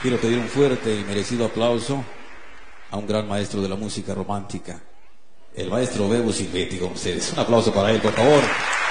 Quiero pedir un fuerte y merecido aplauso a un gran maestro de la música romántica, el maestro Bebo Silvetti, con ustedes. Un aplauso para él, por favor.